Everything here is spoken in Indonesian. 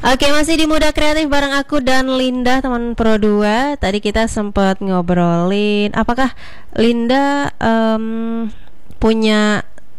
Oke, masih di Muda Kreatif bareng aku dan Linda, teman Pro 2. Tadi kita sempat ngobrolin apakah Linda punya